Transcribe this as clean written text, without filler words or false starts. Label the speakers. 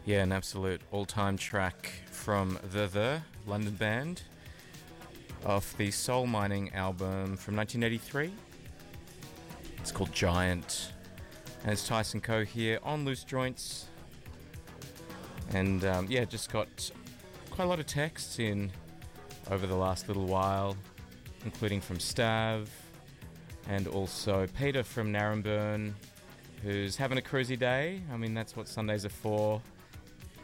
Speaker 1: Yeah, an absolute all-time track from The London band off the Soul Mining album from 1983. It's called Giant, and it's Tyson Coe here on Loose Joints. And just got quite a lot of texts in over the last little while, including from Stav and also Peter from Naremburn, who's having a cruisy day. I mean, that's what Sundays are for.